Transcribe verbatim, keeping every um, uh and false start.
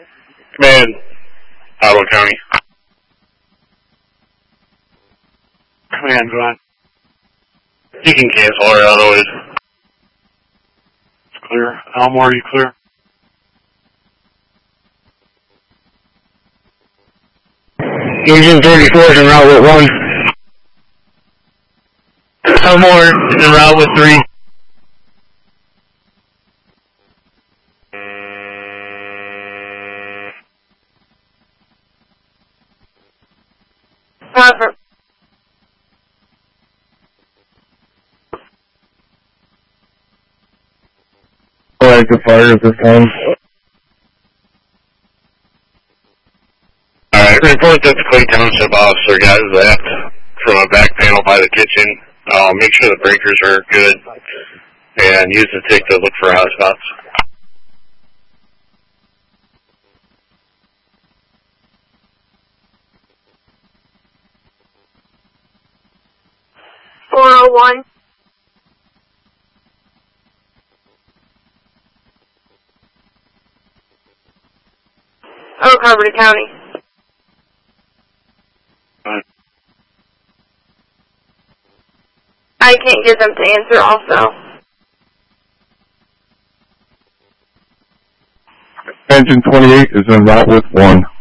Command, Ottawa County. Command, go on. You can cancel or otherwise. It's clear. Elmore, are you clear? Engine thirty-four is en route with one. Elmore is en route with three. Roger. Alright, the fire at this time. Alright, report that the Clay Township officer got zapped from a back panel by the kitchen. Uh, make sure the breakers are good and use the tick to look for hotspots. four oh one. Oh, Carver County. Right. I can't get them to answer also. Engine twenty-eight is en route with one.